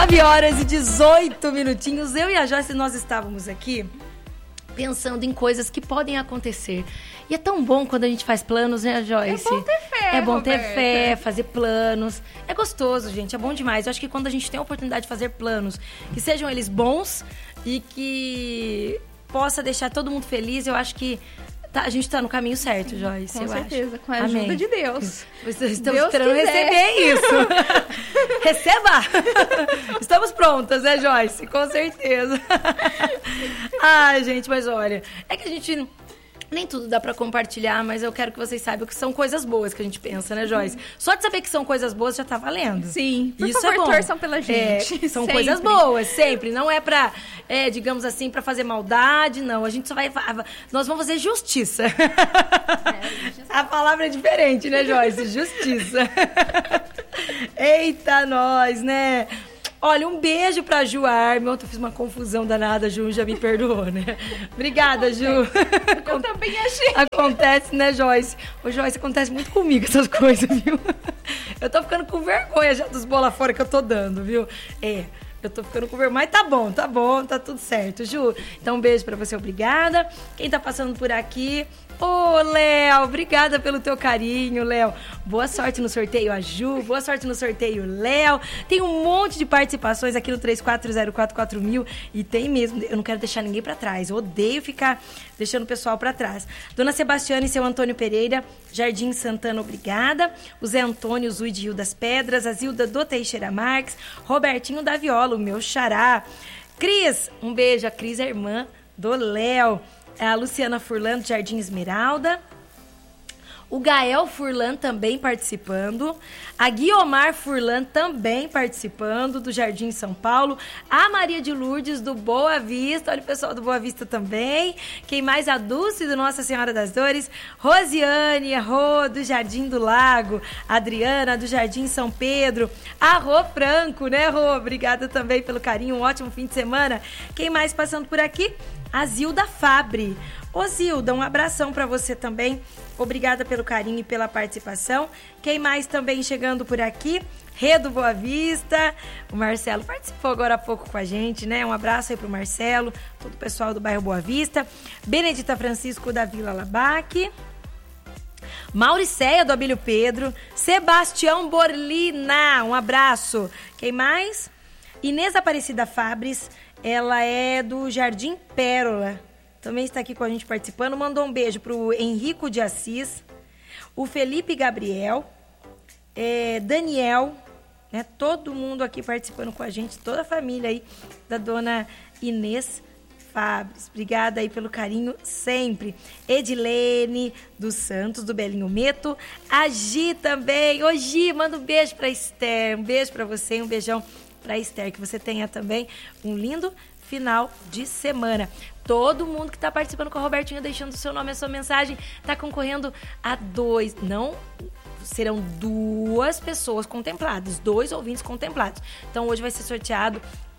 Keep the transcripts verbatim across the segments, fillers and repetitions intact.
nove horas e dezoito minutinhos. Eu e a Joyce, nós estávamos aqui pensando em coisas que podem acontecer. E é tão bom quando a gente faz planos, né, Joyce? É bom ter fé, É bom Roberta. ter fé, fazer planos. É gostoso, gente, é bom demais. Eu acho que quando a gente tem a oportunidade de fazer planos, que sejam eles bons e que possa deixar todo mundo feliz, eu acho que tá, a gente tá no caminho certo, Joyce. Com eu certeza, acho. com a ajuda Amém. de Deus. Estamos Deus esperando quiser. receber isso. Receba! Estamos prontas, né, Joyce? Com certeza. Ai, gente, mas olha, é que a gente... Nem tudo dá pra compartilhar, mas eu quero que vocês saibam que são coisas boas que a gente pensa, né, Joyce? Só de saber que são coisas boas já tá valendo. Sim, por Isso favor, é bom. torçam pela gente. É, são Sempre. coisas boas, sempre. Não é pra, é, digamos assim, pra fazer maldade, não. A gente só vai... Nós vamos fazer justiça. É, a palavra é diferente, né, Joyce? Justiça. Eita, nós, né? Olha, um beijo pra Ju Arme. Ontem eu fiz uma confusão danada, Ju já me perdoou, né? Obrigada, Ju. Eu também achei. Acontece, né, Joyce? Ô, Joyce, acontece muito comigo essas coisas, viu? Eu tô ficando com vergonha já dos bola fora que eu tô dando, viu? É, eu tô ficando com vergonha. Mas tá bom, tá bom, tá tudo certo, Ju. Então, um beijo pra você, obrigada. Quem tá passando por aqui... Ô, Léo, obrigada pelo teu carinho, Léo. Boa sorte no sorteio, a Ju. Boa sorte no sorteio, Léo. Tem um monte de participações aqui no três quatro zero quatro quatro mil. E tem mesmo, eu não quero deixar ninguém pra trás. Eu odeio ficar deixando o pessoal pra trás. Dona Sebastiana e seu Antônio Pereira, Jardim Santana, obrigada. O Zé Antônio Zui de Rio das Pedras, a Zilda do Teixeira Marques, Robertinho da Viola, o meu xará. Cris, um beijo. A Cris é irmã do Léo. A Luciana Furlan, do Jardim Esmeralda. O Gael Furlan também participando. A Guiomar Furlan também participando, do Jardim São Paulo. A Maria de Lourdes, do Boa Vista. Olha o pessoal do Boa Vista também. Quem mais? A Dulce, do Nossa Senhora das Dores. Rosiane, a Rô, do Jardim do Lago. A Adriana, do Jardim São Pedro. A Rô Franco, né, Rô? Obrigada também pelo carinho. Um ótimo fim de semana. Quem mais passando por aqui? A Zilda Fabre. Ô, Zilda, um abração pra você também. Obrigada pelo carinho e pela participação. Quem mais também chegando por aqui? Rê do Boa Vista. O Marcelo participou agora há pouco com a gente, né? Um abraço aí pro Marcelo, todo o pessoal do bairro Boa Vista. Benedita Francisco da Vila Labaque. Mauricéia do Abílio Pedro. Sebastião Borlina, um abraço. Quem mais? Inês Aparecida Fabres. Ela é do Jardim Pérola. Também está aqui com a gente participando. Mandou um beijo pro Henrico de Assis, o Felipe Gabriel, é, Daniel, né? Todo mundo aqui participando com a gente, toda a família aí da dona Inês Fabres. Obrigada aí pelo carinho sempre. Edilene dos Santos, do Belinho Meto. A Gi também. Ô, Gi, manda um beijo pra Esther. Um beijo pra você, um beijão pra Esther. Que você tenha também um lindo final de semana. Todo mundo que está participando com a Robertinha, deixando o seu nome e a sua mensagem, está concorrendo a dois, não, serão duas pessoas contempladas, dois ouvintes contemplados. Então hoje vai ser sorteado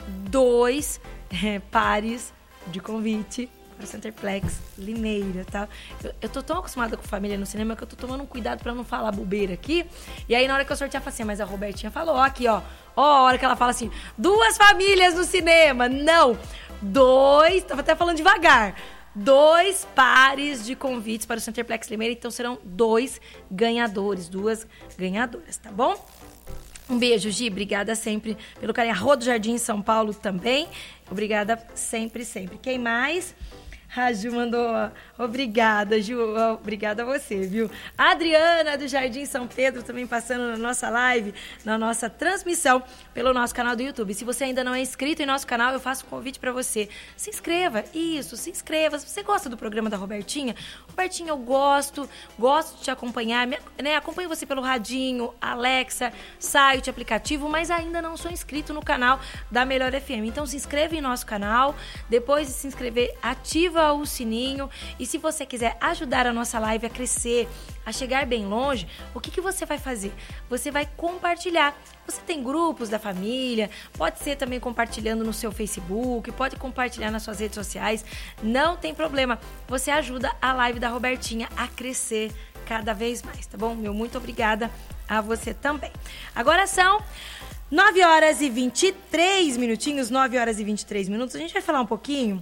dois é, pares de convite para o Centerplex Limeira, tá? Eu, eu tô tão acostumada com família no cinema que eu tô tomando um cuidado para não falar bobeira aqui. E aí na hora que eu sortear, eu falo assim, mas a Robertinha falou, ó, aqui, ó, ó, a hora que ela fala assim, duas famílias no cinema. Não, dois, tava até falando devagar, dois pares de convites para o Centerplex Limeira, então serão dois ganhadores, duas ganhadoras, tá bom? Um beijo, Gi, obrigada sempre pelo carinho. A Rô do Jardim São Paulo também, obrigada sempre, sempre. Quem mais? A Ju mandou, obrigada, Ju, obrigada a você, viu? A Adriana, do Jardim São Pedro, também passando na nossa live, na nossa transmissão pelo nosso canal do YouTube. Se você ainda não é inscrito em nosso canal, eu faço um convite para você. Se inscreva, isso, se inscreva. Se você gosta do programa da Robertinha, Robertinha, eu gosto, gosto de te acompanhar, né? Acompanho você pelo radinho, Alexa, site, aplicativo, mas ainda não sou inscrito no canal da Melhor F M. Então se inscreve em nosso canal, depois de se inscrever, ativa o sininho. E se você quiser ajudar a nossa live a crescer, a chegar bem longe, o que, que você vai fazer? Você vai compartilhar. Você tem grupos da família, pode ser também compartilhando no seu Facebook, pode compartilhar nas suas redes sociais, não tem problema. Você ajuda a live da Robertinha a crescer cada vez mais, tá bom? Meu muito obrigada a você também. Agora são nove horas e vinte e três minutinhos, nove horas e vinte e três minutos. A gente vai falar um pouquinho,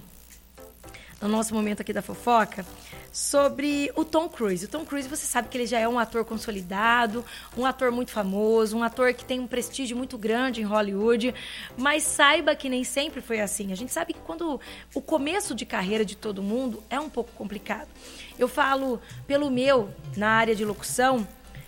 no nosso momento aqui da fofoca, sobre o Tom Cruise. O Tom Cruise, você sabe que ele já é um ator consolidado, um ator muito famoso, um ator que tem um prestígio muito grande em Hollywood, mas saiba que nem sempre foi assim. A gente sabe que quando o começo de carreira de todo mundo é um pouco complicado. Eu falo pelo meu, na área de locução,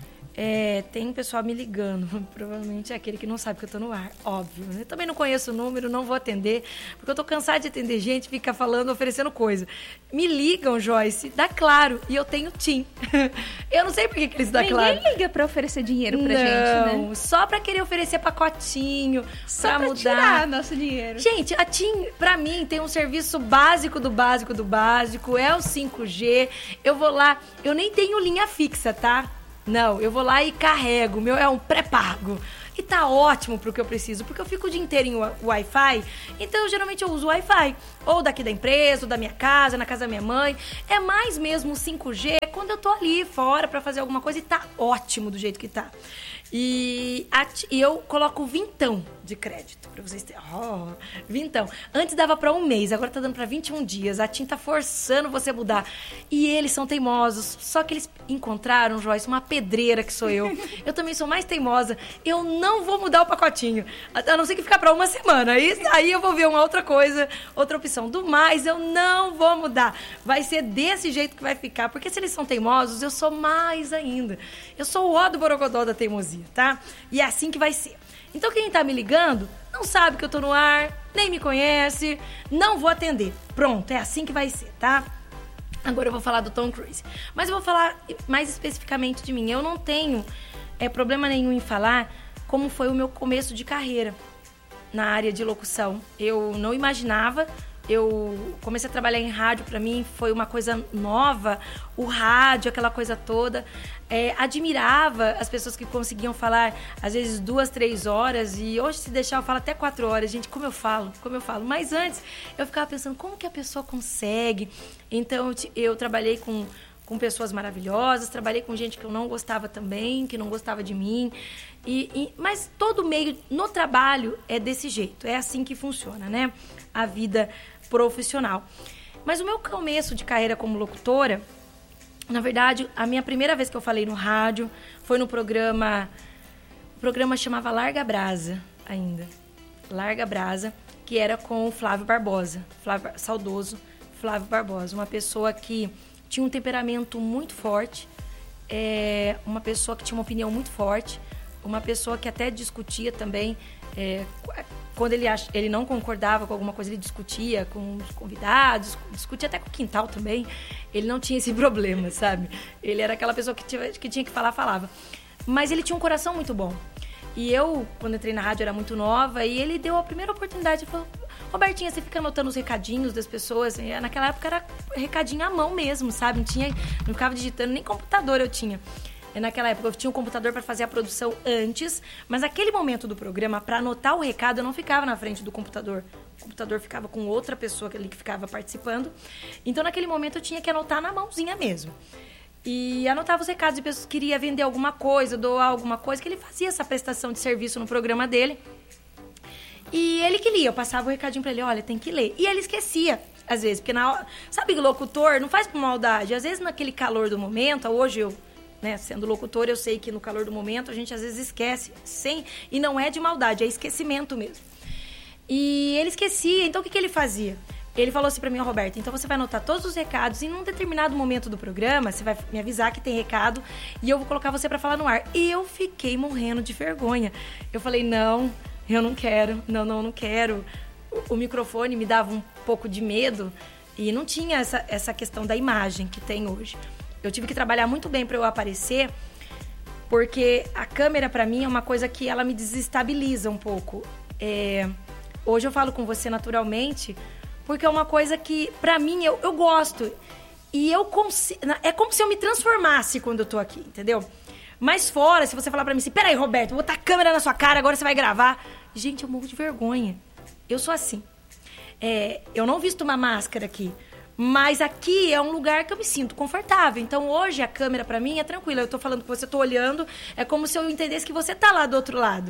é, tem um pessoal me ligando, provavelmente é aquele que não sabe que eu tô no ar, óbvio. Eu também não conheço o número, não vou atender, porque eu tô cansada de atender gente, fica falando, oferecendo coisa. Me ligam, Joyce, dá claro, e eu tenho TIM. Eu não sei por que, que eles dão claro. Ninguém liga pra oferecer dinheiro pra não, gente, né? Só pra querer oferecer pacotinho, só pra, pra mudar. tirar nosso dinheiro. Gente, a TIM, pra mim, tem um serviço básico do básico do básico, é o cinco G. Eu vou lá, eu nem tenho linha fixa, tá? Não, eu vou lá e carrego. O meu é um pré-pago. E tá ótimo pro que eu preciso, porque eu fico o dia inteiro em Wi-Fi. Então, geralmente, eu uso Wi-Fi. Ou daqui da empresa, ou da minha casa, na casa da minha mãe. É mais mesmo o cinco G quando eu tô ali fora pra fazer alguma coisa e tá ótimo do jeito que tá. E, a, e eu coloco vintão de crédito pra vocês terem. Oh, vintão. Antes dava pra um mês, agora tá dando pra vinte e um dias. A TIM tá forçando você a mudar. E eles são teimosos. Só que eles encontraram, Joyce, uma pedreira que sou eu. Eu também sou mais teimosa. Eu não vou mudar o pacotinho. A não ser que ficar pra uma semana. Aí, aí eu vou ver uma outra coisa, outra opção. Do mais, eu não vou mudar. Vai ser desse jeito que vai ficar. Porque se eles são teimosos, eu sou mais ainda. Eu sou o ó do borogodó da teimosia, tá? E é assim que vai ser. Então quem tá me ligando não sabe que eu tô no ar, nem me conhece, não vou atender. Pronto, é assim que vai ser, tá? Agora eu vou falar do Tom Cruise. Mas eu vou falar mais especificamente de mim. Eu não tenho é, problema nenhum em falar como foi o meu começo de carreira na área de locução. Eu não imaginava... Eu comecei a trabalhar em rádio, pra mim foi uma coisa nova, o rádio, aquela coisa toda. É, admirava as pessoas que conseguiam falar, às vezes, duas, três horas. E hoje, se deixar, eu falo até quatro horas. Gente, como eu falo, como eu falo. Mas antes, eu ficava pensando, como que a pessoa consegue? Então, eu trabalhei com, com pessoas maravilhosas, trabalhei com gente que eu não gostava também, que não gostava de mim. E, e, mas todo meio, no trabalho, é desse jeito. É assim que funciona, né? A vida profissional. Mas o meu começo de carreira como locutora, na verdade, a minha primeira vez que eu falei no rádio foi no programa, o programa chamava Larga Brasa ainda, Larga Brasa, que era com o Flávio Barbosa, Flávio, saudoso Flávio Barbosa, uma pessoa que tinha um temperamento muito forte, é, uma pessoa que tinha uma opinião muito forte, uma pessoa que até discutia também, é, quando ele, ach... ele não concordava com alguma coisa, ele discutia com os convidados, discutia até com o quintal também. Ele não tinha esse problema, sabe? Ele era aquela pessoa que tinha que, tinha que falar, falava. Mas ele tinha um coração muito bom. E eu, quando entrei na rádio, era muito nova, e ele deu a primeira oportunidade. Ele falou, Robertinha, você fica anotando os recadinhos das pessoas? E naquela época era recadinho à mão mesmo, sabe? Não tinha, não ficava digitando, nem computador eu tinha. Naquela época eu tinha um computador para fazer a produção antes, mas naquele momento do programa, para anotar o recado, eu não ficava na frente do computador. O computador ficava com outra pessoa ali que ficava participando. Então, naquele momento, eu tinha que anotar na mãozinha mesmo. E anotava os recados de pessoas que queria vender alguma coisa, doar alguma coisa, que ele fazia essa prestação de serviço no programa dele. E ele que lia, eu passava o recadinho para ele, olha, tem que ler. E ele esquecia, às vezes, porque na hora... Sabe, locutor não faz por maldade. Às vezes, naquele calor do momento, hoje eu... Né, sendo locutor, eu sei que no calor do momento a gente às vezes esquece, sem, e não é de maldade, é esquecimento mesmo. E ele esquecia, então o que, que ele fazia? Ele falou assim pra mim, ó, Roberta, então você vai anotar todos os recados e num determinado momento do programa, você vai me avisar que tem recado e eu vou colocar você pra falar no ar. E eu fiquei morrendo de vergonha. Eu falei, não, eu não quero, não, não, não quero. O, o microfone me dava um pouco de medo e não tinha essa, essa questão da imagem que tem hoje. Eu tive que trabalhar muito bem para eu aparecer, porque a câmera, para mim, é uma coisa que ela me desestabiliza um pouco. É, hoje eu falo com você naturalmente, porque é uma coisa que, para mim, eu, eu gosto. E eu consigo... É como se eu me transformasse quando eu tô aqui, entendeu? Mas fora, se você falar para mim assim, peraí, Roberto, vou botar a câmera na sua cara, agora você vai gravar. Gente, eu morro de vergonha. Eu sou assim. É, eu não visto uma máscara aqui. Mas aqui é um lugar que eu me sinto confortável. Então, hoje, a câmera, pra mim, é tranquila. Eu tô falando com você, tô olhando. É como se eu entendesse que você tá lá do outro lado.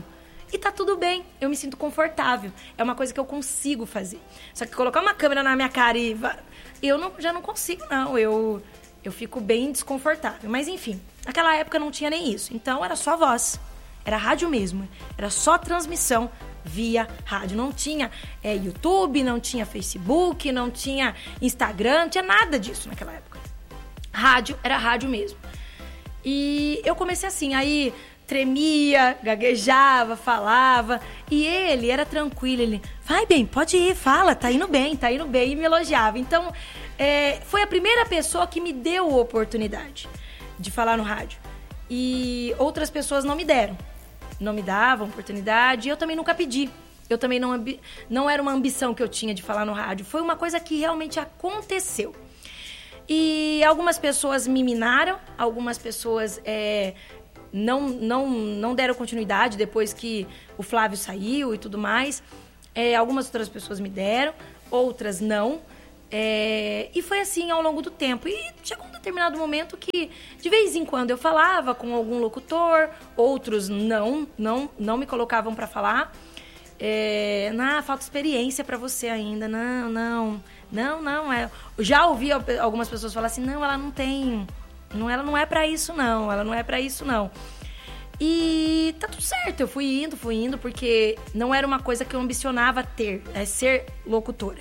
E tá tudo bem, eu me sinto confortável. É uma coisa que eu consigo fazer. Só que colocar uma câmera na minha cara e... Eu não, já não consigo, não. Eu, eu fico bem desconfortável. Mas, enfim, naquela época não tinha nem isso. Então, era só voz. Era rádio mesmo. Era só transmissão via rádio. Não tinha é, YouTube, não tinha Facebook, não tinha Instagram, não tinha nada disso naquela época. Rádio era rádio mesmo. E eu comecei assim, aí tremia, gaguejava, falava. E ele era tranquilo, ele... Vai bem, pode ir, fala, tá indo bem, tá indo bem. E me elogiava. Então, é, foi a primeira pessoa que me deu a oportunidade de falar no rádio. E outras pessoas não me deram. Não me davam oportunidade. E eu também nunca pedi. Eu também não, não era uma ambição que eu tinha de falar no rádio. Foi uma coisa que realmente aconteceu. E algumas pessoas me minaram, algumas pessoas é, não, não, não deram continuidade depois que o Flávio saiu e tudo mais. É, algumas outras pessoas me deram, outras não. É, e foi assim ao longo do tempo. E chegou um determinado momento que, de vez em quando, eu falava com algum locutor, outros não, não, não me colocavam para falar. É, não, falta experiência para você ainda, não, não... Não, não, é. Já ouvi algumas pessoas falar assim, não, ela não tem. Não, ela não é pra isso, não. Ela não é pra isso, não. E tá tudo certo, eu fui indo, fui indo, porque não era uma coisa que eu ambicionava ter, é ser locutora.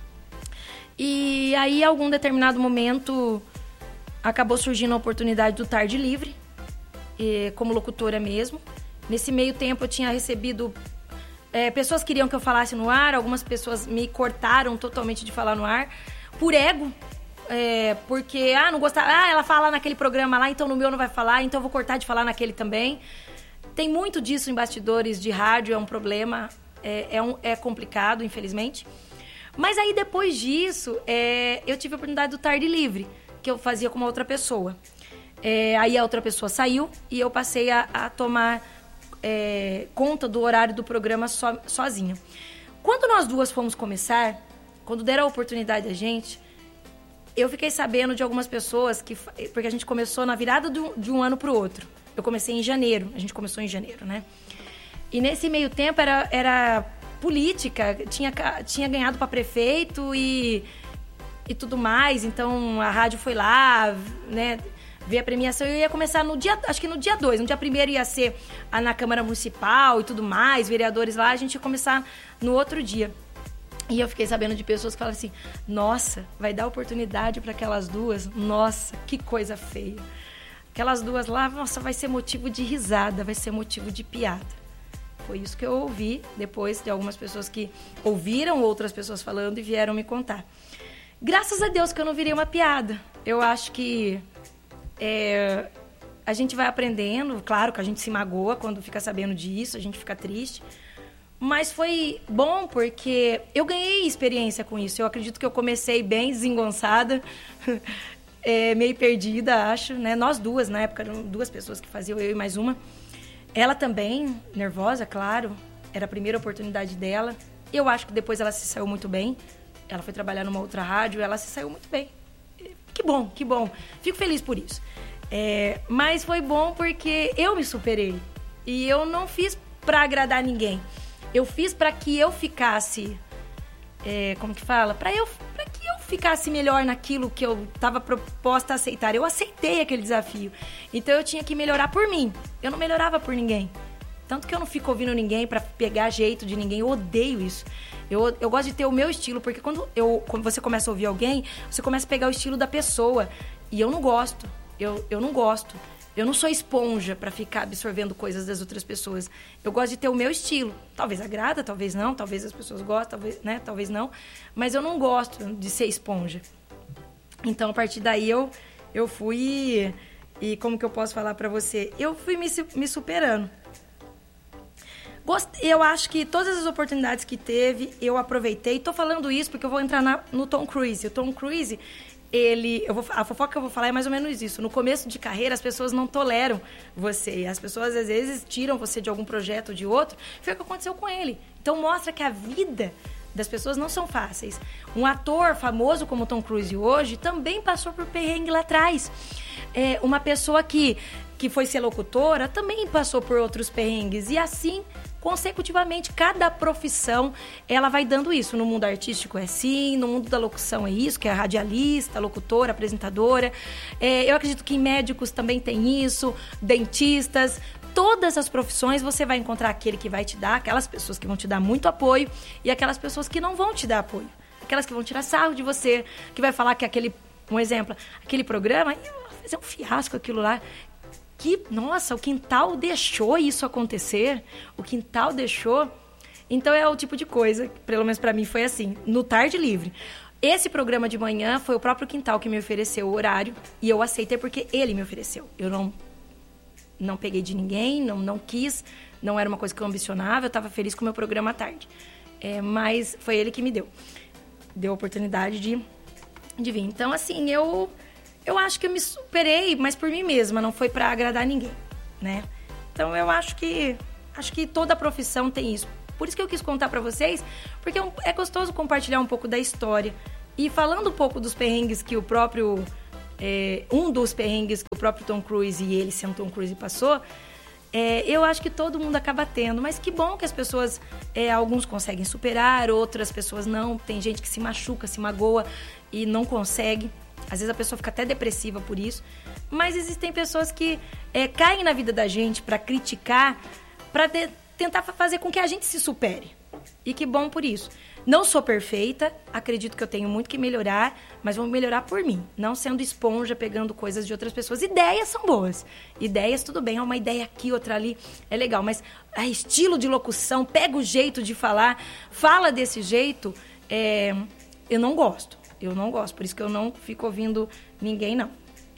E aí, em algum determinado momento, acabou surgindo a oportunidade do Tarde Livre, e, como locutora mesmo. Nesse meio tempo, eu tinha recebido. É, pessoas queriam que eu falasse no ar, algumas pessoas me cortaram totalmente de falar no ar, por ego, é, porque, ah, não gostava, ah, ela fala naquele programa lá, então no meu não vai falar, então eu vou cortar de falar naquele também. Tem muito disso em bastidores de rádio, é um problema, é, é, um, é complicado, infelizmente. Mas aí, depois disso, é, eu tive a oportunidade do Tarde Livre, que eu fazia com uma outra pessoa. É, aí a outra pessoa saiu e eu passei a, a tomar... É, conta do horário do programa so, sozinha. Quando nós duas fomos começar, quando deram a oportunidade a gente, eu fiquei sabendo de algumas pessoas, que, porque a gente começou na virada do, de um ano para o outro. Eu comecei em janeiro, a gente começou em janeiro, né? E nesse meio tempo era, era política, tinha, tinha ganhado para prefeito e, e tudo mais, então a rádio foi lá, né? Ver a premiação, eu ia começar no dia, acho que no dia dois, no dia primeiro ia ser a, na Câmara Municipal e tudo mais, vereadores lá, a gente ia começar no outro dia. E eu fiquei sabendo de pessoas que falaram assim, nossa, vai dar oportunidade para aquelas duas? Nossa, que coisa feia. Aquelas duas lá, nossa, vai ser motivo de risada, vai ser motivo de piada. Foi isso que eu ouvi depois de algumas pessoas que ouviram outras pessoas falando e vieram me contar. Graças a Deus que eu não virei uma piada. Eu acho que É, a gente vai aprendendo, claro que a gente se magoa quando fica sabendo disso, a gente fica triste, mas foi bom porque eu ganhei experiência com isso. Eu acredito que eu comecei bem desengonçada, é, meio perdida, acho, né? Nós duas, na época, eram duas pessoas que faziam, eu e mais uma. Ela também, nervosa, claro, era a primeira oportunidade dela. Eu acho que depois ela se saiu muito bem. Ela foi trabalhar numa outra rádio e ela se saiu muito bem. Que bom, que bom. Fico feliz por isso. É, mas foi bom porque eu me superei. E eu não fiz pra agradar ninguém. Eu fiz pra que eu ficasse... É, como que fala? Pra, eu, pra que eu ficasse melhor naquilo que eu tava proposta a aceitar. Eu aceitei aquele desafio. Então eu tinha que melhorar por mim. Eu não melhorava por ninguém. Tanto que eu não fico ouvindo ninguém pra pegar jeito de ninguém. Eu odeio isso. Eu, eu gosto de ter o meu estilo, porque quando, eu, quando você começa a ouvir alguém, você começa a pegar o estilo da pessoa. E eu não gosto. Eu, eu não gosto. Eu não sou esponja pra ficar absorvendo coisas das outras pessoas. Eu gosto de ter o meu estilo. Talvez agrada, talvez não. Talvez as pessoas gostem, talvez, né? Talvez não. Mas eu não gosto de ser esponja. Então, a partir daí, eu, eu fui... E, e como que eu posso falar pra você? Eu fui me, me superando. Eu acho que todas as oportunidades que teve, eu aproveitei. Tô falando isso porque eu vou entrar na, no Tom Cruise. O Tom Cruise, ele... Eu vou, a fofoca que eu vou falar é mais ou menos isso. No começo de carreira, as pessoas não toleram você. As pessoas, às vezes, tiram você de algum projeto ou de outro. Foi o que aconteceu com ele. Então, mostra que a vida das pessoas não são fáceis. Um ator famoso como Tom Cruise hoje também passou por perrengue lá atrás. É, uma pessoa que, que foi ser locutora também passou por outros perrengues. E assim... consecutivamente, cada profissão, ela vai dando isso. No mundo artístico é assim, no mundo da locução é isso, que é radialista, locutora, apresentadora. É, eu acredito que em médicos também tem isso, dentistas. Todas as profissões você vai encontrar aquele que vai te dar, aquelas pessoas que vão te dar muito apoio e aquelas pessoas que não vão te dar apoio. Aquelas que vão tirar sarro de você, que vai falar que aquele, um exemplo, aquele programa, é um fiasco aquilo lá. Que, nossa, o Quintal deixou isso acontecer, o Quintal deixou. Então é o tipo de coisa, pelo menos pra mim foi assim, no Tarde Livre. Esse programa de manhã foi o próprio Quintal que me ofereceu o horário e eu aceitei porque ele me ofereceu. Eu não... Não peguei de ninguém, não, não quis, não era uma coisa que eu ambicionava, eu estava feliz com o meu programa à tarde. É, mas foi ele que me deu. Deu a oportunidade de, de vir. Então, assim, eu, eu acho que eu me superei, mas por mim mesma, não foi para agradar ninguém, né? Então, eu acho que, acho que toda profissão tem isso. Por isso que eu quis contar para vocês, porque é gostoso compartilhar um pouco da história. E falando um pouco dos perrengues que o próprio... É, um dos perrengues que o próprio Tom Cruise e ele, sendo Tom Cruise, passou, é, eu acho que todo mundo acaba tendo. Mas que bom que as pessoas, é, alguns conseguem superar, outras pessoas não. Tem gente que se machuca, se magoa e não consegue. Às vezes a pessoa fica até depressiva por isso. Mas existem pessoas que é, caem na vida da gente para criticar, para tentar fazer com que a gente se supere. E que bom por isso. Não sou perfeita, acredito que eu tenho muito que melhorar, mas vou melhorar por mim, não sendo esponja, pegando coisas de outras pessoas. Ideias são boas, ideias tudo bem, uma ideia aqui, outra ali, é legal, mas é estilo de locução, pega o jeito de falar, fala desse jeito, é, eu não gosto, eu não gosto, por isso que eu não fico ouvindo ninguém, não.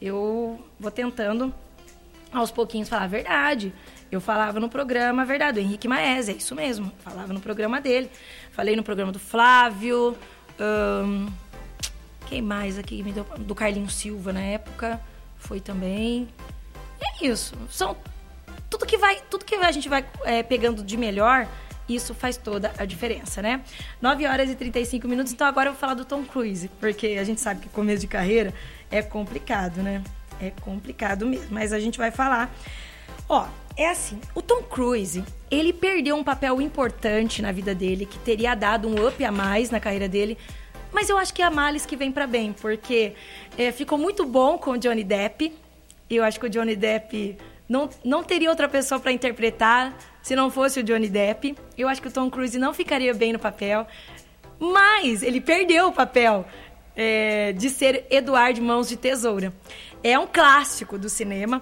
Eu vou tentando, aos pouquinhos, falar a verdade. Eu falava no programa, a verdade, do Henrique Maes, é isso mesmo. Falava no programa dele. Falei no programa do Flávio. Hum, quem mais aqui me deu? Do Carlinhos Silva, na época. Foi também. E é isso. São tudo que, vai, tudo que a gente vai é, pegando de melhor, isso faz toda a diferença, né? nove horas e trinta e cinco minutos, então agora eu vou falar do Tom Cruise. Porque a gente sabe que começo de carreira é complicado, né? É complicado mesmo, mas a gente vai falar. Ó, é assim, o Tom Cruise, ele perdeu um papel importante na vida dele, que teria dado um up a mais na carreira dele, mas eu acho que é a males que vem pra bem, porque é, ficou muito bom com o Johnny Depp, eu acho que o Johnny Depp não, não teria outra pessoa pra interpretar se não fosse o Johnny Depp, eu acho que o Tom Cruise não ficaria bem no papel, mas ele perdeu o papel é, de ser Eduardo Mãos de Tesoura. É um clássico do cinema.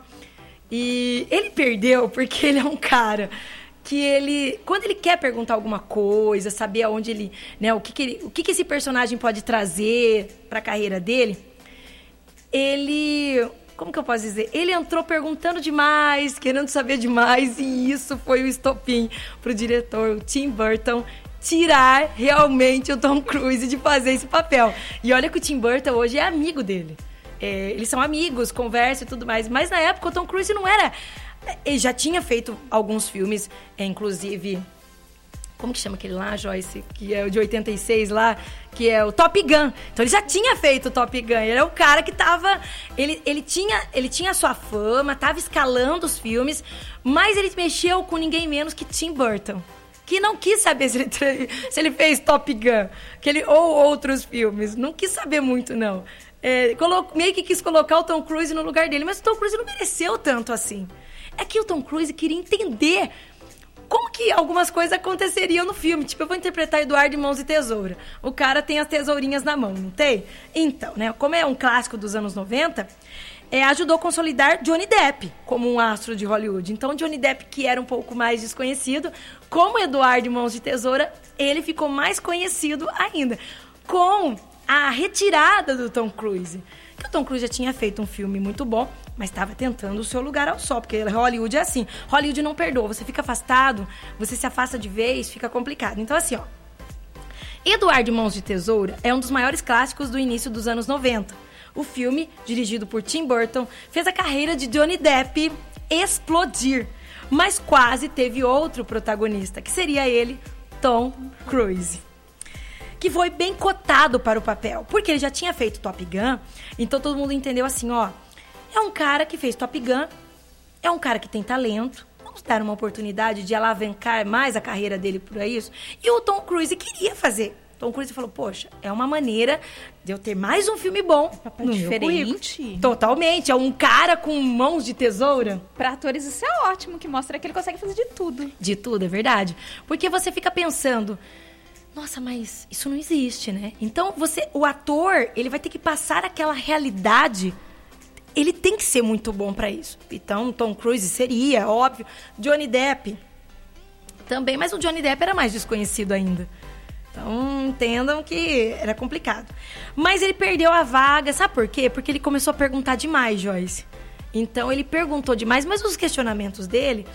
E ele perdeu porque ele é um cara que ele... Quando ele quer perguntar alguma coisa, saber aonde ele... Né, o que, que, ele, o que, que esse personagem pode trazer pra carreira dele, ele... Como que eu posso dizer? Ele entrou perguntando demais, querendo saber demais, e isso foi o estopim pro diretor, o Tim Burton, tirar realmente o Tom Cruise de fazer esse papel. E olha que o Tim Burton hoje é amigo dele. É, eles são amigos, conversam e tudo mais. Mas na época o Tom Cruise não era... Ele já tinha feito alguns filmes, é, inclusive... Como que chama aquele lá, Joyce? Que é o de oitenta e seis lá, que é o Top Gun. Então ele já tinha feito o Top Gun. Ele é um cara que tava... Ele, ele, tinha, ele tinha a sua fama, tava escalando os filmes, mas ele mexeu com ninguém menos que Tim Burton. Que não quis saber se ele, se ele fez Top Gun que ele, ou outros filmes. Não quis saber muito, não. É, colo, meio que quis colocar o Tom Cruise no lugar dele, mas o Tom Cruise não mereceu tanto assim. É que o Tom Cruise queria entender como que algumas coisas aconteceriam no filme. Tipo, eu vou interpretar Eduardo Mãos de Tesoura. O cara tem as tesourinhas na mão, não tem? Então, né, como é um clássico dos anos noventa, é, ajudou a consolidar Johnny Depp como um astro de Hollywood. Então, Johnny Depp, que era um pouco mais desconhecido, como Eduardo Mãos de Tesoura, ele ficou mais conhecido ainda. Com a retirada do Tom Cruise. Que o Tom Cruise já tinha feito um filme muito bom, mas estava tentando o seu lugar ao sol, porque Hollywood é assim. Hollywood não perdoa, você fica afastado, você se afasta de vez, fica complicado. Então assim, ó, Eduardo Mãos de Tesoura é um dos maiores clássicos do início dos anos noventa. O filme, dirigido por Tim Burton, fez a carreira de Johnny Depp explodir, mas quase teve outro protagonista, que seria ele, Tom Cruise, que foi bem cotado para o papel, porque ele já tinha feito Top Gun, então todo mundo entendeu assim, ó, é um cara que fez Top Gun, é um cara que tem talento, não vamos dar uma oportunidade de alavancar mais a carreira dele por isso? E o Tom Cruise queria fazer. Tom Cruise falou, poxa, é uma maneira de eu ter mais um filme bom. Papel diferente. Totalmente. É um cara com mãos de tesoura. Pra atores isso é ótimo, que mostra que ele consegue fazer de tudo. De tudo, é verdade. Porque você fica pensando, nossa, mas isso não existe, né? Então, você, o ator, ele vai ter que passar aquela realidade. Ele tem que ser muito bom pra isso. Então, Tom Cruise seria, óbvio. Johnny Depp também, mas o Johnny Depp era mais desconhecido ainda. Então, entendam que era complicado. Mas ele perdeu a vaga, sabe por quê? Porque ele começou a perguntar demais, Joyce. Então, ele perguntou demais, mas os questionamentos dele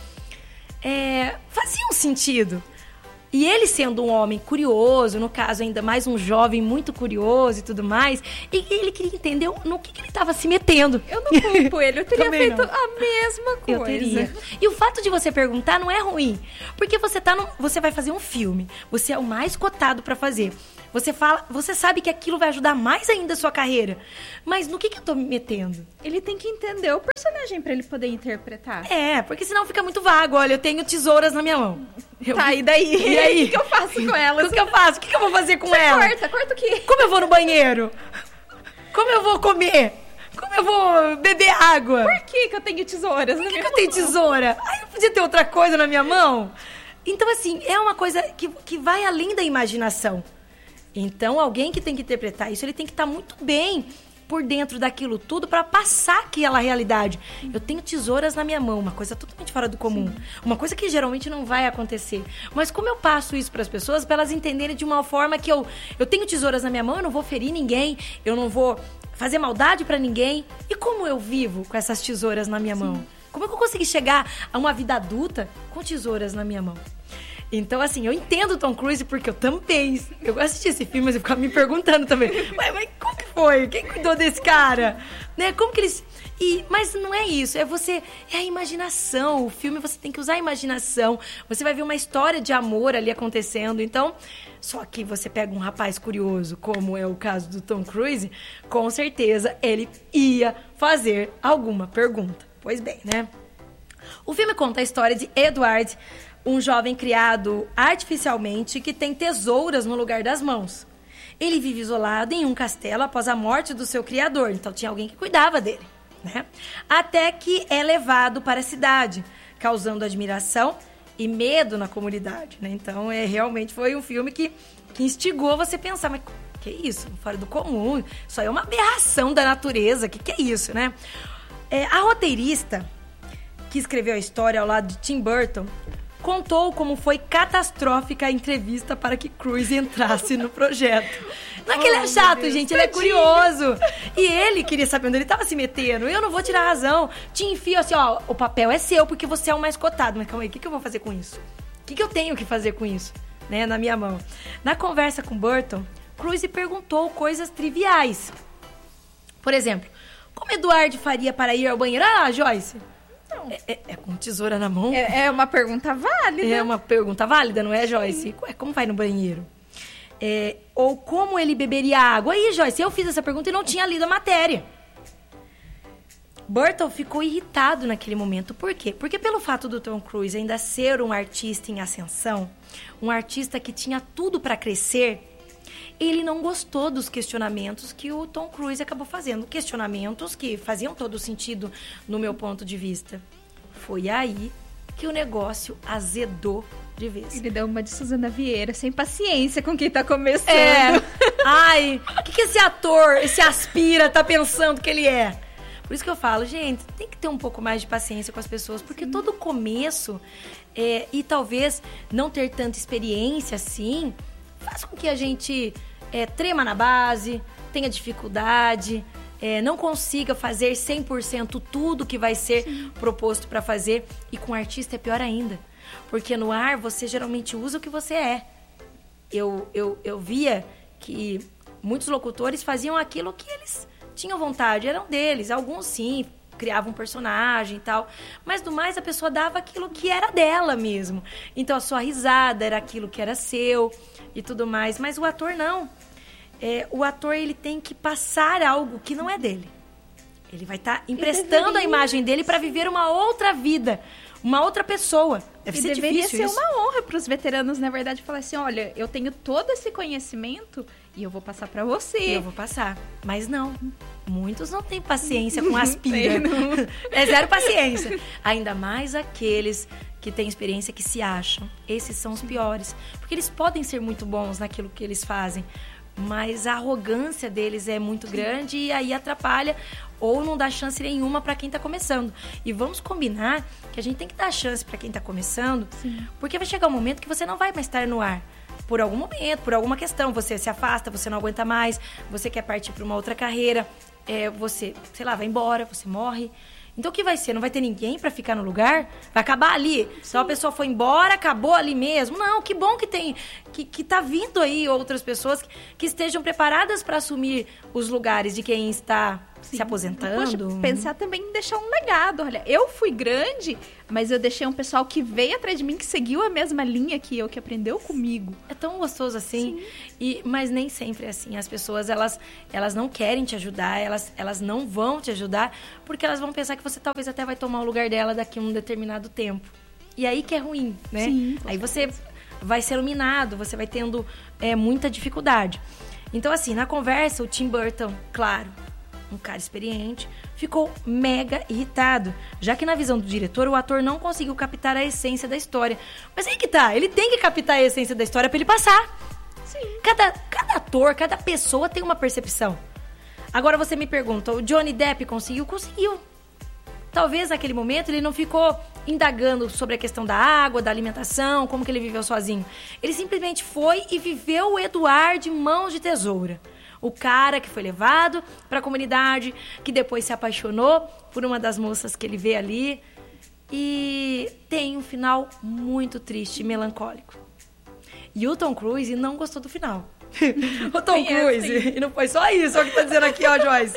é, faziam sentido. E ele sendo um homem curioso, no caso ainda mais um jovem muito curioso e tudo mais, e ele queria entender no que, que ele estava se metendo. Eu não culpo ele, eu teria Também feito não. a mesma coisa. Eu teria. E o fato de você perguntar não é ruim, porque você tá no, você vai fazer um filme, você é o mais cotado pra fazer. Você fala, você sabe que aquilo vai ajudar mais ainda a sua carreira. Mas no que, que eu tô me metendo? Ele tem que entender o personagem pra ele poder interpretar. É, porque senão fica muito vago. Olha, eu tenho tesouras na minha mão. Eu... Tá, e daí? E aí? O que, que eu faço com elas? O que eu faço? O que, que eu vou fazer com Você ela? corta, corta o quê? Como eu vou no banheiro? Como eu vou comer? Como eu vou beber água? Por que, que eu tenho tesouras? Por que, que eu tenho tesoura? Ai, eu podia ter outra coisa na minha mão? Então, assim, é uma coisa que, que vai além da imaginação. Então, alguém que tem que interpretar isso, ele tem que estar muito bem por dentro daquilo tudo para passar aquela realidade. Eu tenho tesouras na minha mão, uma coisa totalmente fora do comum. Sim. Uma coisa que geralmente não vai acontecer. Mas como eu passo isso para as pessoas, para elas entenderem de uma forma que eu, eu tenho tesouras na minha mão, eu não vou ferir ninguém, eu não vou fazer maldade para ninguém. E como eu vivo com essas tesouras na minha Sim. mão? Como é que eu consegui chegar a uma vida adulta com tesouras na minha mão? Então, assim, eu entendo o Tom Cruise porque eu também... Eu assisti esse filme, mas eu ficava me perguntando também. Mas, mas como que foi? Quem cuidou desse cara? Né? Como que eles... E, mas não é isso, é você... É a imaginação. O filme, você tem que usar a imaginação. Você vai ver uma história de amor ali acontecendo. Então, só que você pega um rapaz curioso, como é o caso do Tom Cruise, com certeza ele ia fazer alguma pergunta. Pois bem, né? O filme conta a história de Edward... um jovem criado artificialmente que tem tesouras no lugar das mãos. Ele vive isolado em um castelo após a morte do seu criador, então tinha alguém que cuidava dele, né? Até que é levado para a cidade, causando admiração e medo na comunidade, né? Então, é, realmente foi um filme que, que instigou você a pensar, mas que isso? Fora do comum, isso aí é uma aberração da natureza, que que é isso, né? É, a roteirista que escreveu a história ao lado de Tim Burton contou como foi catastrófica a entrevista para que Cruise entrasse no projeto. Não é que ele é chato, oh, gente, ele é curioso. E ele queria saber onde ele estava se metendo. Eu não vou tirar a razão. Te enfio assim, ó, o papel é seu porque você é o mais cotado. Mas calma aí, o que, que eu vou fazer com isso? O que, que eu tenho que fazer com isso? Né, na minha mão. Na conversa com Burton, Cruise perguntou coisas triviais. Por exemplo, como Edward faria para ir ao banheiro? Ah, Joyce... É, é, é com tesoura na mão? É, é uma pergunta válida. É uma pergunta válida, não é, Joyce? Ué, como vai no banheiro? É, ou como ele beberia água? Aí, Joyce, eu fiz essa pergunta e não tinha lido a matéria. Burton ficou irritado naquele momento. Por quê? Porque pelo fato do Tom Cruise ainda ser um artista em ascensão, um artista que tinha tudo para crescer, ele não gostou dos questionamentos que o Tom Cruise acabou fazendo. Questionamentos que faziam todo sentido no meu ponto de vista. Foi aí que o negócio azedou de vez. Ele deu uma de Suzana Vieira, sem paciência com quem tá começando. É. Ai, o que, que esse ator, esse aspira, tá pensando que ele é? Por isso que eu falo, gente, tem que ter um pouco mais de paciência com as pessoas, porque Sim. todo começo, é, e talvez não ter tanta experiência assim, faz com que a gente é, trema na base, tenha dificuldade, é, não consiga fazer cem por cento tudo que vai ser Sim. proposto para fazer. E com artista é pior ainda, porque no ar você geralmente usa o que você é. Eu, eu, eu via que muitos locutores faziam aquilo que eles tinham vontade, eram deles. Alguns sim, criavam um personagem e tal, mas do mais a pessoa dava aquilo que era dela mesmo. Então a sua risada era aquilo que era seu e tudo mais, mas o ator não. É, o ator, ele tem que passar algo que não é dele. Ele vai estar tá emprestando a imagem dele para viver uma outra vida, uma outra pessoa. Deve e ser deveria difícil ser isso. uma honra para os veteranos, na verdade, falar assim, olha, eu tenho todo esse conhecimento e eu vou passar para você. Eu vou passar. Mas não. Muitos não têm paciência com aspira. Não. É zero paciência. Ainda mais aqueles que têm experiência, que se acham. Esses são os piores. Porque eles podem ser muito bons naquilo que eles fazem, mas a arrogância deles é muito grande e aí atrapalha ou não dá chance nenhuma para quem está começando. E vamos combinar que a gente tem que dar chance para quem está começando, Sim. porque vai chegar um momento que você não vai mais estar no ar. Por algum momento, por alguma questão, você se afasta, você não aguenta mais, você quer partir para uma outra carreira, é, você, sei lá, vai embora, você morre. Então o que vai ser? Não vai ter ninguém para ficar no lugar? Vai acabar ali? Sim. Então a pessoa foi embora, acabou ali mesmo? Não, que bom que tem, que, que tá vindo aí outras pessoas que, que estejam preparadas para assumir os lugares de quem está Sim. se aposentando. Poxa, pensar também em deixar um legado. Olha, eu fui grande, mas eu deixei um pessoal que veio atrás de mim, que seguiu a mesma linha que eu, que aprendeu comigo. É tão gostoso assim, e, mas nem sempre é assim. As pessoas, elas, elas não querem te ajudar, elas, elas não vão te ajudar, porque elas vão pensar que você talvez até vai tomar o lugar dela daqui a um determinado tempo. E aí que é ruim, né? Sim, aí você vai ser iluminado, você vai tendo é, muita dificuldade. Então, assim, na conversa, o Tim Burton, claro, um cara experiente, ficou mega irritado, já que na visão do diretor, o ator não conseguiu captar a essência da história. Mas aí que tá, ele tem que captar a essência da história pra ele passar. Sim. Cada, cada ator, cada pessoa tem uma percepção. Agora você me pergunta, o Johnny Depp conseguiu? Conseguiu. Talvez naquele momento ele não ficou indagando sobre a questão da água, da alimentação, como que ele viveu sozinho. Ele simplesmente foi e viveu o Edward de mãos de tesoura. O cara que foi levado para a comunidade, que depois se apaixonou por uma das moças que ele vê ali. E tem um final muito triste e melancólico. E o Tom Cruise não gostou do final. O Tom Cruise, assim. E não foi só isso, é o que tá dizendo aqui, ó, Joyce.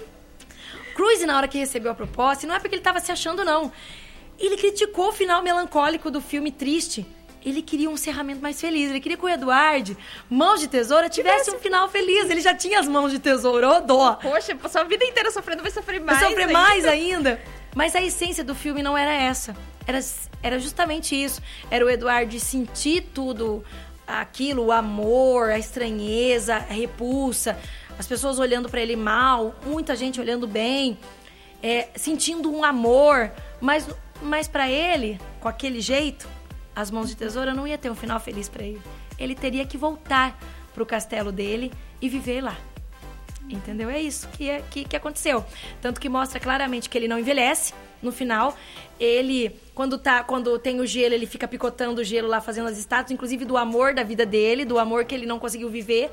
Cruise, na hora que recebeu a proposta, e não é porque ele tava se achando, não. Ele criticou o final melancólico do filme triste. Ele queria um encerramento mais feliz. Ele queria que o Edward, mãos de tesoura, tivesse, tivesse um final feliz. Ele já tinha as mãos de tesoura, ô dó. Poxa, passou a vida inteira sofrendo, vai sofrer mais Vai sofrer ainda. mais ainda. Mas a essência do filme não era essa. Era, era justamente isso. Era o Edward sentir tudo aquilo, o amor, a estranheza, a repulsa, as pessoas olhando pra ele mal, muita gente olhando bem, é, sentindo um amor, mas, mas pra ele, com aquele jeito, as mãos de tesoura não ia ter um final feliz pra ele. Ele teria que voltar pro castelo dele e viver lá. Entendeu? É isso que, é, que, que aconteceu. Tanto que mostra claramente que ele não envelhece. No final, ele, quando, tá, quando tem o gelo, ele fica picotando o gelo lá, fazendo as estátuas, inclusive do amor da vida dele, do amor que ele não conseguiu viver.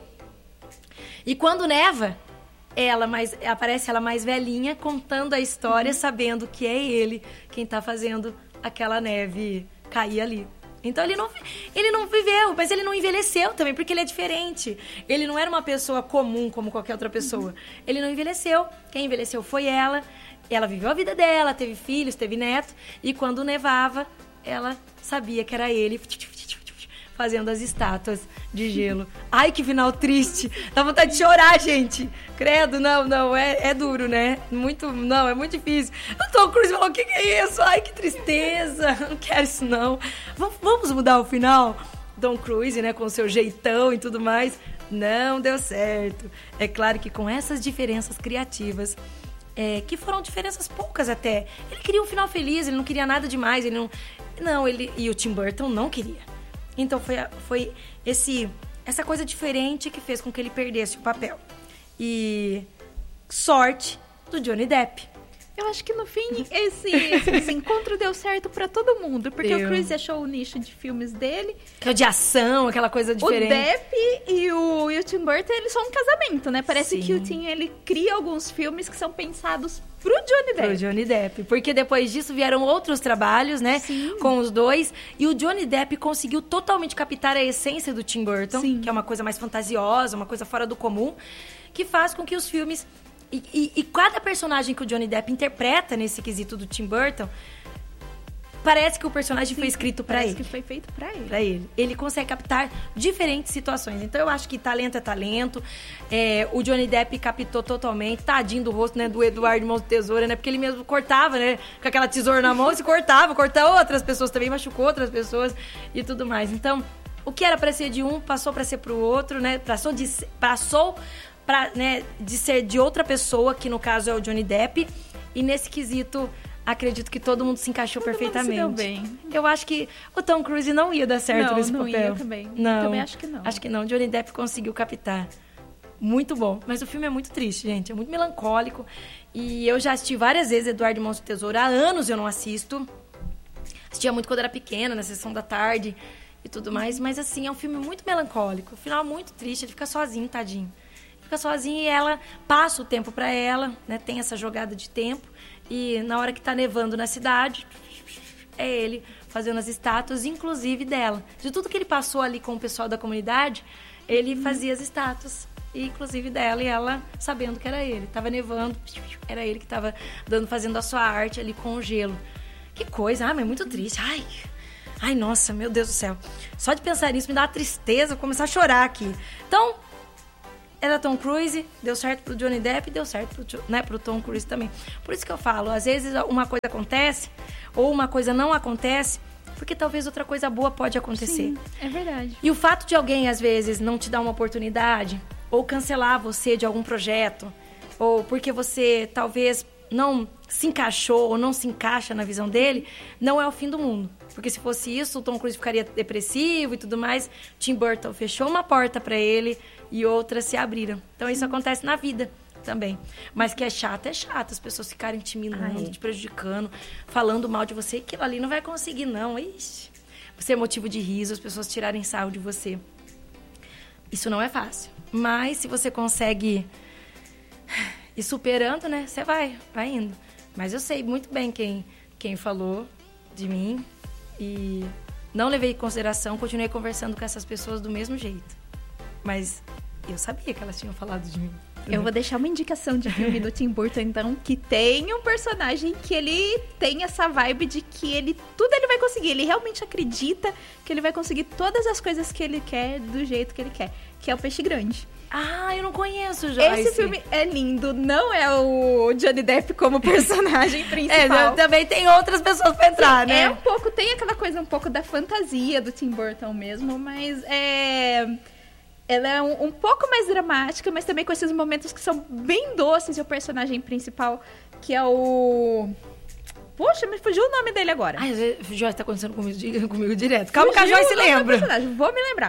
E quando neva, ela mais, aparece ela mais velhinha, contando a história, uhum. sabendo que é ele quem tá fazendo aquela neve cair ali. Então ele não, ele não viveu, mas ele não envelheceu também, porque ele é diferente. Ele não era uma pessoa comum como qualquer outra pessoa. Uhum. Ele não envelheceu. Quem envelheceu foi ela. Ela viveu a vida dela, teve filhos, teve neto. E quando nevava, ela sabia que era ele fazendo as estátuas de gelo. Ai, que final triste. Dá vontade de chorar, gente. Credo, não, não. É, é duro, né? Muito, não, é muito difícil. O Tom Cruise falou, o que, que é isso? Ai, que tristeza. Não quero isso, não. Vamos, vamos mudar o final? Tom Cruise, né, com o seu jeitão e tudo mais. Não deu certo. É claro que com essas diferenças criativas, é, que foram diferenças poucas até. Ele queria um final feliz, ele não queria nada demais. Ele não, não ele, e o Tim Burton não queria. Então foi, foi esse, essa coisa diferente que fez com que ele perdesse o papel. E sorte do Johnny Depp. Eu acho que no fim esse, esse, esse encontro deu certo pra todo mundo. Porque Eu. o Cruise achou o nicho de filmes dele. Que é de ação, aquela coisa diferente. O Depp e o, e o Tim Burton, eles são um casamento, né? Parece Sim. que o Tim, ele cria alguns filmes que são pensados pro Johnny Depp. Pro Johnny Depp. Porque depois disso vieram outros trabalhos, né? Sim. Com os dois. E o Johnny Depp conseguiu totalmente captar a essência do Tim Burton. Sim. Que é uma coisa mais fantasiosa, uma coisa fora do comum. Que faz com que os filmes... E, e, e cada personagem que o Johnny Depp interpreta nesse quesito do Tim Burton parece que o personagem Sim, foi escrito pra parece ele. que foi feito pra ele. Pra ele. Ele consegue captar diferentes situações. Então, eu acho que talento é talento. É, o Johnny Depp captou totalmente. Tadinho do rosto, né? Do Eduardo Mãos de Tesoura, né? Porque ele mesmo cortava, né? Com aquela tesoura na mão, se cortava. Cortava outras pessoas também, machucou outras pessoas e tudo mais. Então, o que era pra ser de um, passou pra ser pro outro, né? Passou de... Passou pra, né, de ser de outra pessoa, que no caso é o Johnny Depp. E nesse quesito... Acredito que todo mundo se encaixou todo perfeitamente. Mundo se deu bem. Eu acho que o Tom Cruise não ia dar certo não, nesse não papel. Ia também. Não, também acho que não. Acho que não. Johnny Depp conseguiu captar. Muito bom. Mas o filme é muito triste, gente. É muito melancólico. E eu já assisti várias vezes Eduardo Mãos de Tesoura. Há anos eu não assisto. Assistia muito quando era pequena, na sessão da tarde e tudo mais. Mas, assim, é um filme muito melancólico. O final é muito triste. Ele fica sozinho, tadinho. Fica sozinho e ela passa o tempo pra ela, né? Tem essa jogada de tempo. E na hora que tá nevando na cidade, é ele fazendo as estátuas, inclusive dela. De tudo que ele passou ali com o pessoal da comunidade, ele fazia as estátuas, inclusive dela, e ela sabendo que era ele. Tava nevando, era ele que tava dando, fazendo a sua arte ali com o gelo. Que coisa, ah, mas é muito triste. Ai, ai, nossa, meu Deus do céu. Só de pensar nisso me dá uma tristeza, vou começar a chorar aqui. Então... Era Tom Cruise, deu certo pro Johnny Depp, deu certo pro, né, pro Tom Cruise também. Por isso que eu falo, às vezes uma coisa acontece, ou uma coisa não acontece, porque talvez outra coisa boa pode acontecer. Sim, é verdade. E o fato de alguém, às vezes, não te dar uma oportunidade, ou cancelar você de algum projeto, ou porque você talvez não se encaixou ou não se encaixa na visão dele, não é o fim do mundo. Porque se fosse isso, o Tom Cruise ficaria depressivo e tudo mais. Tim Burton fechou uma porta pra ele e outras se abriram. Então isso acontece na vida também. Mas que é chato, é chato. As pessoas ficarem te minando, Ai. te prejudicando, falando mal de você. Aquilo ali não vai conseguir, não. Ixi. Você é motivo de riso, as pessoas tirarem sarro de você. Isso não é fácil. Mas se você consegue ir superando, né? Você vai, vai indo. Mas eu sei muito bem quem, quem falou de mim. E não levei em consideração, continuei conversando com essas pessoas do mesmo jeito. Mas eu sabia que elas tinham falado de mim. Eu vou deixar uma indicação de filme do Tim Burton, então, que tem um personagem que ele tem essa vibe de que ele tudo ele vai conseguir. Ele realmente acredita que ele vai conseguir todas as coisas que ele quer do jeito que ele quer, que é o Peixe Grande. Ah, eu não conheço, Joyce. Esse filme é lindo, não é o Johnny Depp como personagem principal. É, também tem outras pessoas pra entrar, Sim, né? É um pouco, tem aquela coisa um pouco da fantasia do Tim Burton mesmo, mas é... Ela é um, um pouco mais dramática, mas também com esses momentos que são bem doces. E o personagem principal, que é o... Poxa, me fugiu o nome dele agora. Ai, o Joyce tá acontecendo comigo, comigo direto. Calma que a Fugiu Joyce o nome do lembra. personagem, vou me lembrar.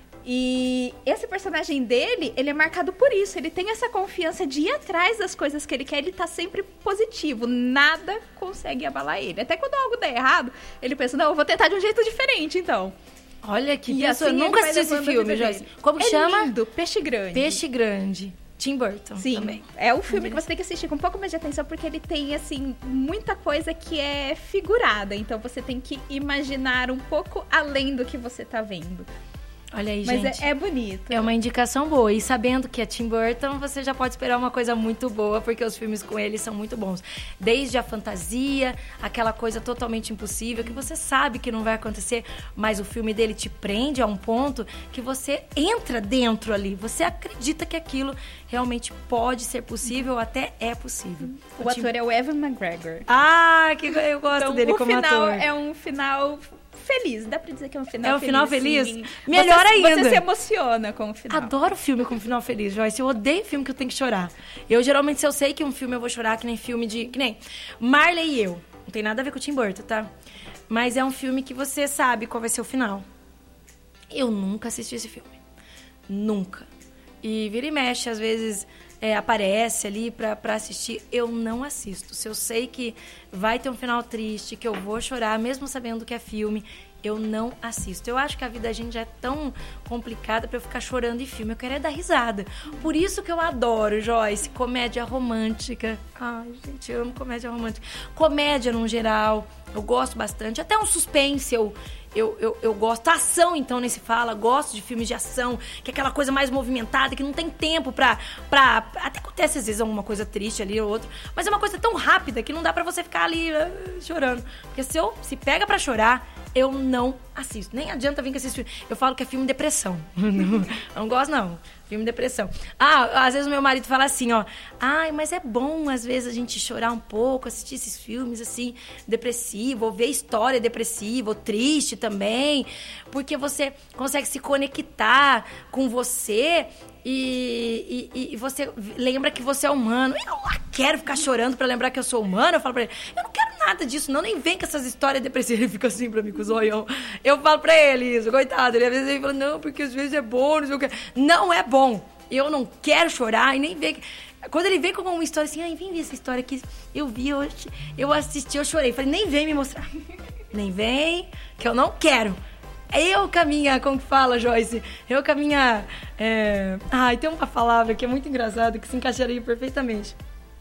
E esse personagem dele, ele é marcado por isso. Ele tem essa confiança de ir atrás das coisas que ele quer. Ele tá sempre positivo. Nada consegue abalar ele. Até quando algo der errado, ele pensa, não, eu vou tentar de um jeito diferente, então. Olha que E pessoa. assim Eu nunca ele vai assisti esse levando a filme, vida Joyce. dele. Como É chama? lindo, Peixe Grande. Peixe Grande. Tim Burton. Sim, também. é o filme que você tem que assistir com um pouco mais de atenção, porque ele tem, assim, muita coisa que é figurada. Então você tem que imaginar um pouco além do que você tá vendo. Olha aí, Mas gente. é, é bonito. É uma indicação boa. E sabendo que é Tim Burton, você já pode esperar uma coisa muito boa, porque os filmes com ele são muito bons. Desde a fantasia, aquela coisa totalmente impossível, que você sabe que não vai acontecer, mas o filme dele te prende a um ponto que você entra dentro ali. Você acredita que aquilo realmente pode ser possível, ou até é possível. O ator é o Evan McGregor. Ah, que eu gosto Então, dele o como final ator. é um final feliz. Dá pra dizer que é um final É um feliz. final feliz? Sim. Melhor você, ainda. Você se emociona com o final. Adoro filme com final feliz, Joyce. Eu odeio filme que eu tenho que chorar. Eu, geralmente, se eu sei que um filme eu vou chorar, que nem filme de... Que nem Marley e Eu. Não tem nada a ver com o Tim Burton, tá? Mas é um filme que você sabe qual vai ser o final. Eu nunca assisti esse filme. Nunca. E vira e mexe, às vezes... É, aparece ali pra, pra assistir, eu não assisto. Se eu sei que vai ter um final triste, que eu vou chorar, mesmo sabendo que é filme, eu não assisto. Eu acho que a vida da gente já é tão complicada pra eu ficar chorando em filme. Eu quero é dar risada. Por isso que eu adoro, Joyce, comédia romântica. Ai, gente, eu amo comédia romântica. Comédia, no geral, eu gosto bastante. Até um suspense, eu... Eu, eu, eu gosto. A ação, então, nem se fala. Gosto de filmes de ação, que é aquela coisa mais movimentada, que não tem tempo pra, pra... Até acontece, às vezes, alguma coisa triste ali ou outra. Mas é uma coisa tão rápida que não dá pra você ficar ali uh, chorando. Porque se eu se pega pra chorar, eu não assisto. Nem adianta vir com esses filmes. Eu falo que é filme depressão. não, não gosto, não. Filme depressão. Ah, às vezes o meu marido fala assim, ó. Ai, mas é bom, às vezes, a gente chorar um pouco, assistir esses filmes, assim, depressivo, ou ver história depressiva, ou triste também. Porque você consegue se conectar com você e, e, e você lembra que você é humano. Eu não quero ficar chorando pra lembrar que eu sou humano. Eu falo pra ele, eu não quero nada disso, não. Nem vem com essas histórias depressivas. Ele fica assim pra mim, com os olhão. Eu falo pra ele isso, coitado. Ele às vezes ele fala, não, porque às vezes é bom, não sei o que. Não é bom. Eu não quero chorar e nem ver. Quando ele vem com uma história assim, ai, vem ver essa história aqui. Eu vi hoje, eu assisti, eu chorei. Falei, nem vem me mostrar. Nem vem, que eu não quero. Eu com a minha, como que fala, Joyce? Eu com a minha... É... Ai, tem uma palavra que é muito engraçada, que se encaixaria perfeitamente.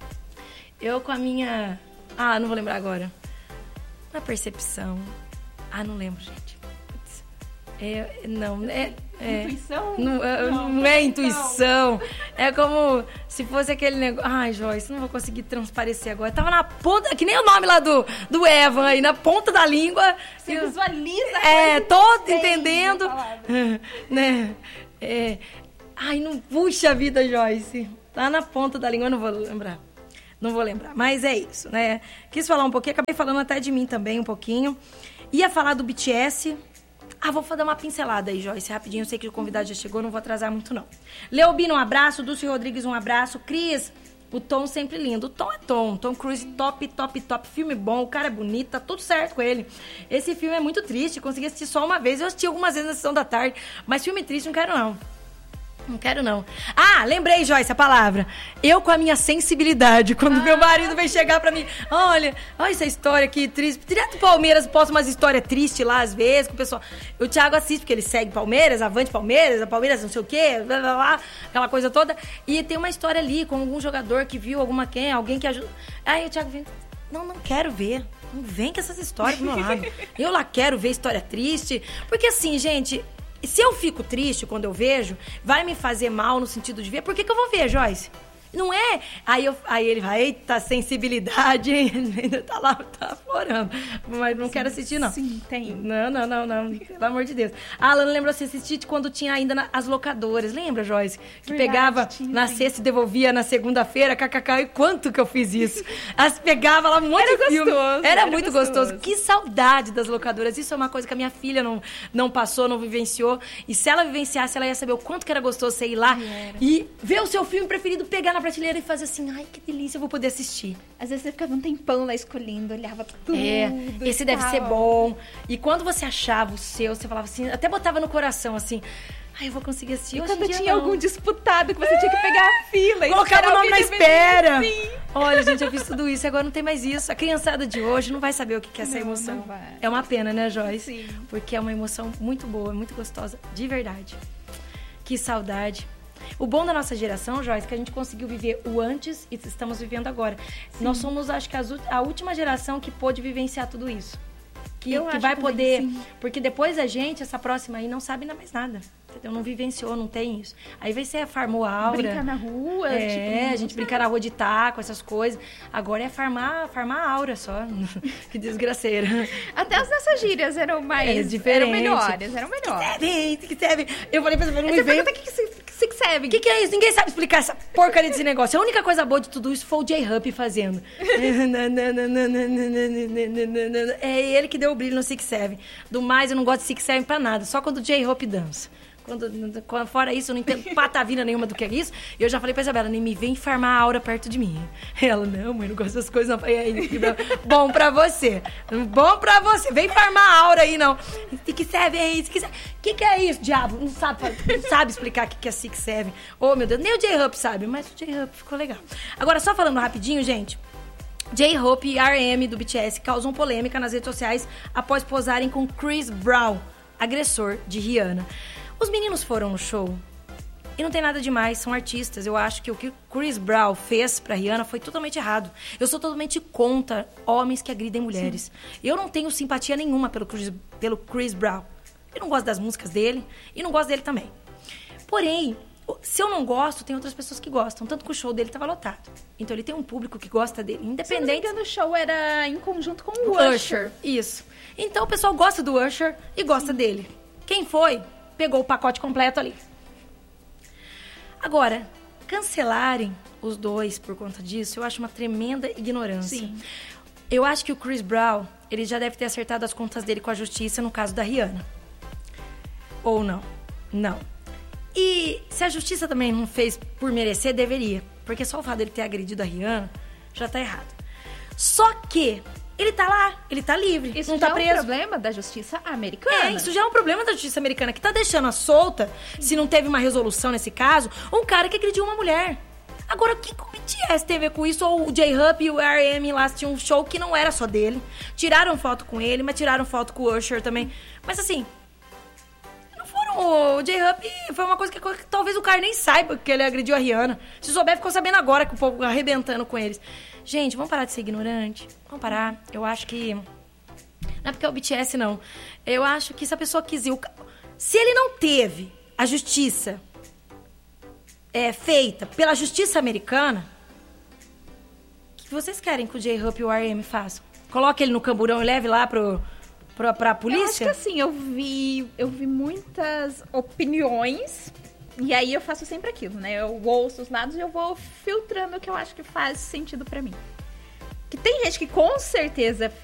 Eu com a minha... Ah, não vou lembrar agora. Na percepção. Ah, não lembro, gente. Putz. É, não, é... É, intuição? Não, é, não, não é intuição. É como se fosse aquele negócio... Ai, Joyce, não vou conseguir transparecer agora. Tava na ponta... Que nem o nome lá do, do Evan aí, na ponta da língua. Você eu, visualiza a É, tô entendendo. Né? É, ai, não... Puxa vida, Joyce. Tá na ponta da língua, eu não vou lembrar. Não vou lembrar. Mas é isso, né? Quis falar um pouquinho, acabei falando até de mim também um pouquinho. Ia falar do B T S... Ah, vou dar uma pincelada aí, Joyce, rapidinho. Eu sei que o convidado já chegou, não vou atrasar muito, não. Leobino, um abraço. Dulce Rodrigues, um abraço. Cris, o Tom sempre lindo. O Tom é Tom. Tom Cruise, top, top, top. Filme bom, o cara é bonito, tá tudo certo com ele. Esse filme é muito triste, consegui assistir só uma vez. Eu assisti algumas vezes na sessão da tarde, mas filme triste não quero, não. Não quero, não. Ah, lembrei, Joyce, a palavra. Eu com a minha sensibilidade. Quando ah. meu marido vem chegar pra mim, olha, olha essa história aqui triste. Direto do Palmeiras, posto umas histórias tristes lá, às vezes, com o pessoal. O Thiago assiste, porque ele segue Palmeiras, avante Palmeiras, a Palmeiras não sei o quê, blá, blá, blá, aquela coisa toda. E tem uma história ali, com algum jogador que viu alguma quem, alguém que ajuda. Aí o Thiago vem, não, não quero ver. Não vem com essas histórias pro meu lado. Eu lá quero ver história triste. Porque assim, gente... Se eu fico triste quando eu vejo, vai me fazer mal no sentido de ver. Por que que eu vou ver, Joyce? Não é? Aí, eu, aí ele vai, eita, sensibilidade, hein? Ainda tá lá, tá aflorando. Mas não sim, quero assistir, não. Sim, tem. Não, não, não, não. Pelo amor de Deus. A Alana lembrou se assistir quando tinha ainda na, as locadoras. Lembra, Joyce? Que verdade, pegava tinha, na sim. sexta e devolvia na segunda-feira, kkk. E quanto que eu fiz isso? As pegava lá, um monte era de filme. Gostoso, era, era muito gostoso. gostoso. Que saudade das locadoras. Isso é uma coisa que a minha filha não, não passou, não vivenciou. E se ela vivenciasse, ela ia saber o quanto que era gostoso você ir lá e ver o seu filme preferido, pegar na prateleira e fazer assim, ai, que delícia, eu vou poder assistir. Às vezes você ficava um tempão lá escolhendo, olhava tudo. É, esse deve ser bom. E quando você achava o seu, você falava assim, até botava no coração assim, ai, eu vou conseguir assistir. E hoje quando tinha não. algum disputado que você é. tinha que pegar a fila. Colocava o nome na espera. Sim. Olha, gente, eu fiz tudo isso, agora não tem mais isso. A criançada de hoje não vai saber o que é essa não, emoção. Não vai. É uma pena, né, Joyce? Sim. Porque é uma emoção muito boa, muito gostosa, de verdade. Que saudade. O bom da nossa geração, Joyce, é que a gente conseguiu viver o antes e estamos vivendo agora. Sim. Nós somos, acho que, a última geração que pôde vivenciar tudo isso. Que, que vai poder... Sim. Porque depois a gente, essa próxima aí, não sabe ainda mais nada. Entendeu? Não vivenciou, não tem isso. Aí vai ser farmou a aura. Brincar na rua. É, tipo, a gente brincar na rua de taco, essas coisas. Agora é farmar, farmar a aura só. Que desgraceira. Até as nossas gírias eram mais... É diferente. Eram melhores, eram melhores. Que serve, que serve. Eu falei pra você, não me vem... O que que serve? O que, que é isso? Ninguém sabe explicar essa porcaria desse negócio. A única coisa boa de tudo isso foi o J-Hup fazendo. É ele que deu o brilho no Six Seven. Do mais, eu não gosto de Six Seven pra nada. Só quando o J-Hup dança. Quando, quando, fora isso, eu não entendo patavina nenhuma do que é isso. E eu já falei pra Isabela, nem me vem farmar a aura perto de mim. Ela, não, mãe, não gosto dessas coisas, não. Aí, bom pra você. Bom pra você. Vem farmar a aura aí, não. Six Seven é isso. O que, que é isso, diabo? Não sabe, não sabe explicar o que, que é Six Seven. Oh, meu Deus, nem o J-Hup sabe, mas o J-Hup ficou legal. Agora, só falando rapidinho, gente. J-Hope e R M do B T S causam polêmica nas redes sociais após posarem com Chris Brown, agressor de Rihanna. Os meninos foram no show e não tem nada demais, são artistas. Eu acho que o que Chris Brown fez pra Rihanna foi totalmente errado. Eu sou totalmente contra homens que agridem mulheres. Sim. Eu não tenho simpatia nenhuma pelo Chris, pelo Chris Brown. Eu não gosto das músicas dele e não gosto dele também. Porém, se eu não gosto, tem outras pessoas que gostam. Tanto que o show dele estava lotado. Então ele tem um público que gosta dele, independente. Se não me engano, o show era em conjunto com o Usher. Usher. Isso. Então o pessoal gosta do Usher e gosta Sim. dele. Quem foi, pegou o pacote completo ali. Agora, cancelarem os dois por conta disso, eu acho uma tremenda ignorância. Sim. Eu acho que o Chris Brown, ele já deve ter acertado as contas dele com a justiça no caso da Rihanna. Ou não? Não. E se a justiça também não fez por merecer, deveria. Porque só o fato dele ter agredido a Rihanna já tá errado. Só que ele tá lá, ele tá livre, isso não já tá preso. É um problema da justiça americana. É, isso já é um problema da justiça americana, que tá deixando a solta, se não teve uma resolução nesse caso, um cara que agrediu uma mulher. Agora, o que o B T S teve a ver com isso? Ou o J-Hope e o R M lá tinham um show que não era só dele. Tiraram foto com ele, mas tiraram foto com o Usher também. Mas assim, não foram... O J-Hope foi uma coisa que, que talvez o cara nem saiba que ele agrediu a Rihanna. Se souber, ficou sabendo agora que o povo arrebentando com eles. Gente, vamos parar de ser ignorante? Vamos parar. Eu acho que... Não é porque é o B T S, não. Eu acho que se a pessoa quiser... Se ele não teve a justiça é, feita pela justiça americana, o que vocês querem que o J-Hope e o R M façam? Coloque ele no camburão e leve lá pro, pro, pra polícia? Eu acho que assim, eu vi, eu vi muitas opiniões... E aí eu faço sempre aquilo, né? Eu ouço os lados e eu vou filtrando o que eu acho que faz sentido pra mim. Que tem gente que com certeza